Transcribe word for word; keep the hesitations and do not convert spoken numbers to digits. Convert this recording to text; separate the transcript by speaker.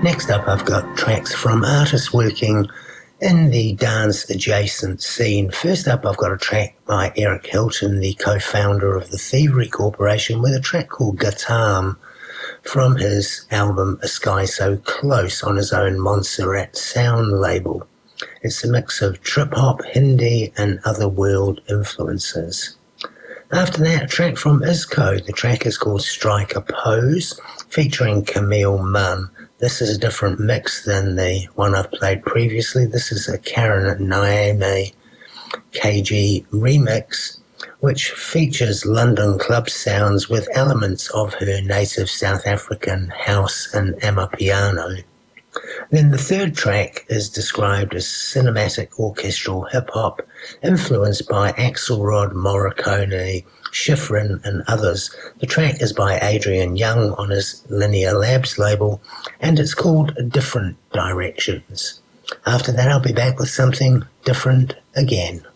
Speaker 1: Next up, I've got tracks from artists working in the dance-adjacent scene. First up, I've got a track by Eric Hilton, the co-founder of the Thievery Corporation, with a track called Gatam from his album A Sky So Close on his own Montserrat Sound label. It's a mix of trip-hop, Hindi, and other world influences. After that, a track from Isco. The track is called Strike a Pose, featuring Camille Munn. This is a different mix than the one I've played previously. This is a Karen Naime K G remix, which features London club sounds with elements of her native South African house and amapiano. Then the third track is described as cinematic orchestral hip-hop, influenced by Axelrod, Morricone, Schifrin, and others. The track is by Adrian Young on his Linear Labs label, and it's called Different Directions. After that, I'll be back with something different again.